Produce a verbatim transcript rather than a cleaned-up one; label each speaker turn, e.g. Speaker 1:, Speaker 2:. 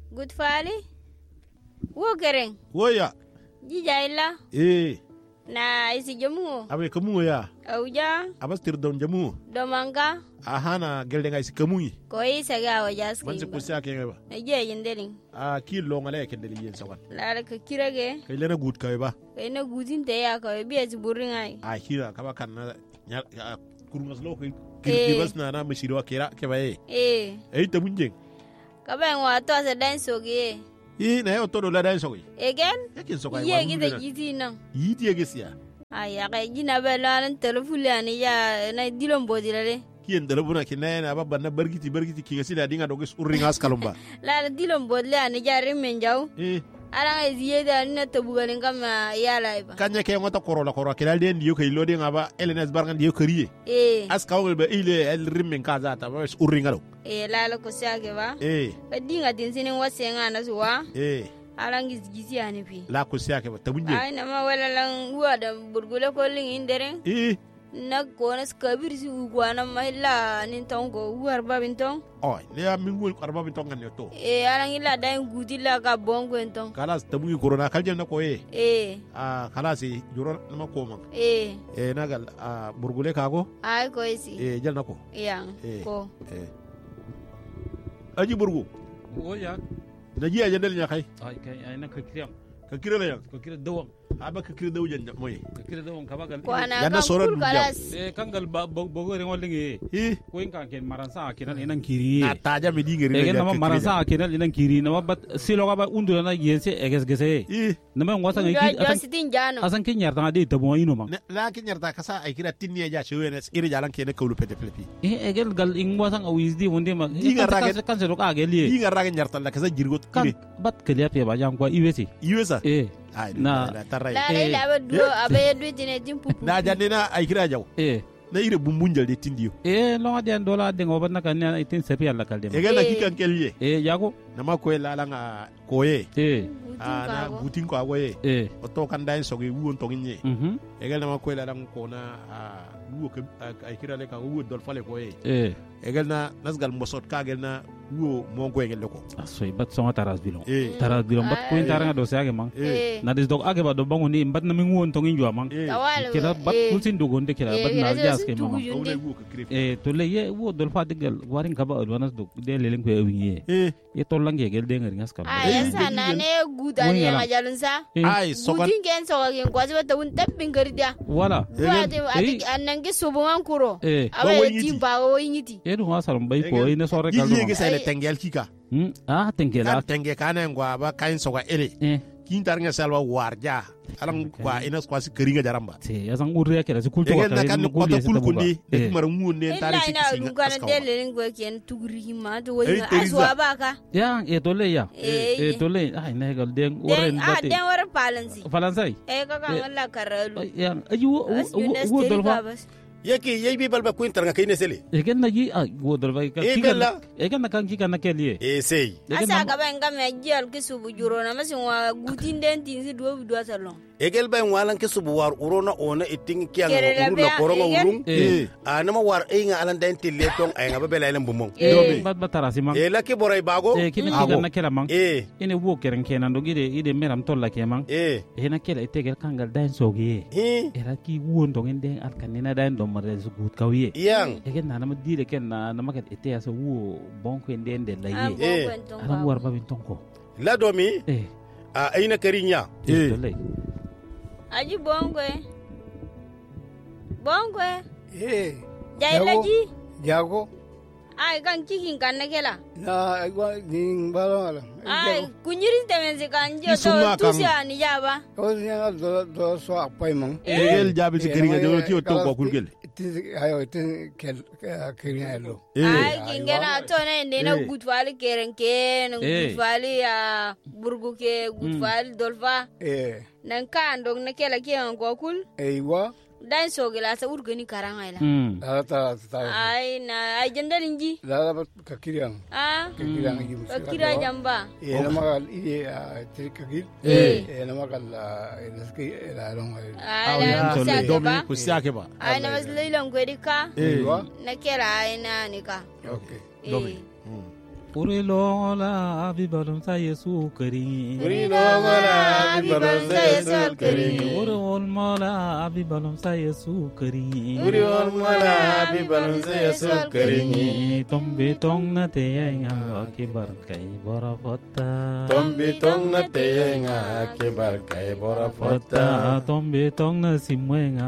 Speaker 1: Good fali. Wo keren.
Speaker 2: Wo ya.
Speaker 1: Jija illa.
Speaker 2: Eh.
Speaker 1: Na isi jamu.
Speaker 2: Abe kamu ya.
Speaker 1: Auja.
Speaker 2: Abas tir don jamu.
Speaker 1: Domanga.
Speaker 2: Ahana gelde ngai si kamu.
Speaker 1: Ko isa ga wajas
Speaker 2: Manse
Speaker 1: kin.
Speaker 2: kusia ke ba.
Speaker 1: Je yindelin.
Speaker 2: Ah ki lo ngale ke deli yen sawan.
Speaker 1: La ka kirage.
Speaker 2: Kai lena gut kai ba.
Speaker 1: Kai na gudin te ya ka biya ci burin ai.
Speaker 2: Ah kira ka ba kan na kurungas lo kai. Kirti bas na na mashiro kira ke ba eh.
Speaker 1: Eh.
Speaker 2: Eh ta munjeng.
Speaker 1: Ka ba wa to sa dan soge.
Speaker 2: Eh na yo to do la dan sogi.
Speaker 1: Again?
Speaker 2: Yakin so kai.
Speaker 1: Ye gida giti nan.
Speaker 2: Yiti ye gisiya.
Speaker 1: Ay ya kai jina ba lan telefule ani ya na dilon bodilale.
Speaker 2: Kien telefona ki na na babba na bargiti bargiti ki gasila dinga do ges urringas kalumba.
Speaker 1: La dilon bodle ani jari men jaw.
Speaker 2: Eh.
Speaker 1: Ara ngai ziye da ni to bugalin kam ya laiba.
Speaker 2: Kanya ke ngota korola koro kilal den diyo kay lodi ngaba Elenes bargan diyo kariye.
Speaker 1: Eh.
Speaker 2: As kawul ba ile el rimmen kaza ta ba urringalo.
Speaker 1: Eh la la ko siage ba.
Speaker 2: Eh.
Speaker 1: Ba dinga din sinin wase ngana suwa.
Speaker 2: Eh.
Speaker 1: Ara ngi gizi ani pi.
Speaker 2: La ko siage ba tabunje.
Speaker 1: Ay na ma wala lan huwa da burgule ko lin indere.
Speaker 2: Eh.
Speaker 1: Na ko na skabir si ugwana mahilla nin tongo war babin tong.
Speaker 2: Oh, le ya mingul arba bin tongan yo to.
Speaker 1: Eh ara ngi la dai gudila ka bongo entong.
Speaker 2: Kalas tabugi corona kalje na ko eh.
Speaker 1: Eh.
Speaker 2: Ah kalas juro na ko man.
Speaker 1: Eh.
Speaker 2: Eh nagal ah burgule kago.
Speaker 1: Ay ko isi.
Speaker 2: Eh jal na ko.
Speaker 1: Yang
Speaker 2: Eh.
Speaker 1: ko.
Speaker 2: Eh. Aji burgu.
Speaker 3: Oh ya.
Speaker 2: Naji aja del nya kai.
Speaker 3: Ay kai ay na ka kiram.
Speaker 2: Ka kira la yang.
Speaker 3: Ka kira dawang.
Speaker 2: Aba ka kira dawjan moy.
Speaker 3: Ka kira dawang ka bagal.
Speaker 1: Ko ana
Speaker 2: Yana
Speaker 1: kan
Speaker 2: soran
Speaker 1: kul
Speaker 2: dum
Speaker 1: kalas.
Speaker 3: Eh kangal bogo re ngolingi.
Speaker 2: Eh.
Speaker 3: Ko in kan ken maransa kenan inan kiri.
Speaker 2: Na taja me dingeri.
Speaker 3: Egen nama maransa kenan inan kiri nama bat silo ka ba undu na yense eges gese.
Speaker 2: Eh.
Speaker 3: Nama ngwasa ngi
Speaker 1: Jo
Speaker 3: asan
Speaker 1: sitin jano.
Speaker 3: asan ken yarta ngade tabo ino man.
Speaker 2: La kin yarta kasa ay kira tinni ja chewenes iri jalan kene kawlu pete flepi.
Speaker 3: Eh egel gal ingwa sang awisdi wonde ma.
Speaker 2: Dinga ragen-
Speaker 3: kan se do ka geli.
Speaker 2: Yi nga ragen yarta la kasa jirgot
Speaker 3: Kan
Speaker 2: kire.
Speaker 3: bat kelia pe ba jang kwa iwesi.
Speaker 2: Yuesa.
Speaker 3: Eh.
Speaker 2: Ay
Speaker 3: Na-
Speaker 2: na taray.
Speaker 1: La
Speaker 3: Eh.
Speaker 1: la ba duo abe duitine timpu.
Speaker 2: Na janne na ay kira jaw.
Speaker 3: Eh.
Speaker 2: Na ire bumbunjal de tindiyo.
Speaker 3: Eh lo ngade dola de ngobat na kan na itin sepi alla kalde.
Speaker 2: E gana
Speaker 1: Eh.
Speaker 2: kikan kelye.
Speaker 3: Eh yago.
Speaker 2: Na ma ko la la nga koye.
Speaker 3: Eh.
Speaker 2: Ah na butin ko agoye.
Speaker 3: Eh.
Speaker 2: O to kan dai sogi wuon to nginye.
Speaker 3: Mhm.
Speaker 2: E gana ma ko la la ko na ah wuo ke ay kira le ka wuo dol fale koye.
Speaker 3: Eh.
Speaker 2: E gana nasgal mbosot ka gelna wuo mo ko ngel ko.
Speaker 3: Asoy bat songa taras bilong.
Speaker 2: Eh.
Speaker 3: Taras bilong bat ko taranga do sage mang.
Speaker 2: Eh.
Speaker 3: Na des dog age ba do bangu ni bat na mingon tongin jwa mang.
Speaker 2: Eh.
Speaker 1: Tawala.
Speaker 3: Kila bat kulsin dogonde kila bat na jas ke mama.
Speaker 2: O na wuo ke kire.
Speaker 3: Eh to le ye wo dol fa digal warin ka ba alwanas do de lelen ko ewinye.
Speaker 2: Eh.
Speaker 3: Ye to lange gel de ngari ngas kam.
Speaker 1: Ay sana ne guda ne majalun sa.
Speaker 2: Ay sokan
Speaker 1: Budin ken so gen kwazi ba tawun tabbin gardia.
Speaker 3: Wala.
Speaker 1: Wa de ati anange subuman kuro.
Speaker 3: Eh.
Speaker 1: Abe
Speaker 2: wayiti.
Speaker 1: timba wo yingiti.
Speaker 3: E do ngasarum bay ko ina sore kal.
Speaker 2: Yi yege sele tengel kika.
Speaker 3: Hmm. Ah tenkela.
Speaker 2: Kan tenge kana ngwa ba kain soga ele.
Speaker 3: Eh.
Speaker 2: Kin tar nga salwa warja. Alang kwa ina kwasi keringa jaramba.
Speaker 3: Te ya sang urre kela si kultu
Speaker 2: Egen
Speaker 3: wa
Speaker 2: na kan ko ta kulkundi de
Speaker 3: Eh.
Speaker 2: kumara ngunde
Speaker 1: Ina
Speaker 2: tare
Speaker 1: ina
Speaker 2: sikisi
Speaker 1: lugana
Speaker 2: askawa.
Speaker 1: dele ngo ken tugri ma to wo
Speaker 2: Eh, Teresa.
Speaker 1: aswa baka.
Speaker 3: Ya e to le ya.
Speaker 1: Eh.
Speaker 3: E to le ay na gal de urre
Speaker 1: Den ah
Speaker 3: ndate.
Speaker 1: den war palansi.
Speaker 3: Falansai.
Speaker 1: Eh ka kan Allah karalu.
Speaker 3: Ya ayu
Speaker 1: As
Speaker 3: wo
Speaker 1: yunes
Speaker 3: wo
Speaker 1: teri
Speaker 3: dol fa.
Speaker 1: babas.
Speaker 4: yake yai bi balba kuin taranga kayne sele
Speaker 3: Egen na yi a wo dol fa ka.
Speaker 4: Eh, bella.
Speaker 3: Egen na kan ki kan na keli.
Speaker 4: e sei
Speaker 1: Asa ka ba ngam ya jel ke subu juro na masin wa gutin den tin si do do salon.
Speaker 4: egel bay walan ke subu war urona ona iting kyang
Speaker 1: Kere la
Speaker 4: urula
Speaker 1: bea,
Speaker 4: koronga
Speaker 1: egel.
Speaker 4: urum
Speaker 3: Eh.
Speaker 4: a nama war e nga alan den tille tong ay nga bela elen bumong
Speaker 1: Eh.
Speaker 3: Bat batara si mang.
Speaker 4: e la ke boray bago
Speaker 3: Eh kini ki
Speaker 2: Ago.
Speaker 3: kan na kela mang.
Speaker 4: e
Speaker 3: Ine wo keren kenan do gide ide meram tolla ke mang.
Speaker 4: e
Speaker 3: E na kela itegel kangal dan sogi.
Speaker 4: hi
Speaker 3: Era ki won dong den al kanina dan do mare su gut kawiye.
Speaker 4: yang
Speaker 3: Egen na nama dire ken na nama ket ite aso wo bonko den de la
Speaker 1: Ah
Speaker 3: ye.
Speaker 1: bo
Speaker 4: Eh.
Speaker 1: kwenton
Speaker 3: Aran war
Speaker 1: ba.
Speaker 3: babin tonko.
Speaker 4: la domi
Speaker 3: Eh.
Speaker 4: a ayna karinya
Speaker 2: Eh.
Speaker 3: Dole.
Speaker 1: Aji bongwe. Bongwe.
Speaker 5: Eh,
Speaker 1: Jailaji.
Speaker 5: jago
Speaker 1: Ay kan kikin kan na kela.
Speaker 5: na agwa ning balala.
Speaker 1: Ay kunyirin temen se kan jo
Speaker 2: Isunga
Speaker 1: to
Speaker 2: kan.
Speaker 1: tusia ni jaba.
Speaker 5: Ko nya do do so apai mang.
Speaker 2: Egel jabi si keringa jono ti o to ko kulgel.
Speaker 5: Tin ayo tin kel kerinya lo.
Speaker 1: Ay kingena to ne ne na
Speaker 2: Eh.
Speaker 1: gutfali keren ken
Speaker 3: Eh.
Speaker 1: gutfali ya burgu ke gutfali dolfa.
Speaker 5: Eh,
Speaker 1: Nan kan dong na kela ke an ko kul.
Speaker 5: eiwa
Speaker 1: Dan so gela sa urgani karanga ila.
Speaker 3: Hmm.
Speaker 5: la ta ta.
Speaker 1: Ay na ay jandalin ji.
Speaker 5: La la ka kiriang.
Speaker 1: Ah
Speaker 5: Ka kiriang gi musa.
Speaker 1: kira jamba.
Speaker 5: Eh, na magal ide tri kagil.
Speaker 1: Eh.
Speaker 5: Eh, na magal ilaski la long.
Speaker 1: Ay
Speaker 2: Aw ya
Speaker 1: na
Speaker 2: so le
Speaker 1: sa
Speaker 2: domi
Speaker 1: ba.
Speaker 2: ku siake ba.
Speaker 1: Ay na mas lilang kwedi ka.
Speaker 2: Eh.
Speaker 5: Eiwa.
Speaker 1: Na kela ay na ni ka.
Speaker 5: Okay.
Speaker 1: Eh.
Speaker 2: Domi.
Speaker 3: Uri lola abi balum sa Yesu kari.
Speaker 4: Uri lola abi balum sa Yesu kari.
Speaker 3: Uri olmola abi balum sa Yesu kari.
Speaker 4: Uri olmola abi balum sa Yesu kari.
Speaker 3: Tombe tong na te nga ke barkai bora fotta.
Speaker 4: Tombe tong na te nga ke barkai bora fotta.
Speaker 3: Tombe tong na simwe nga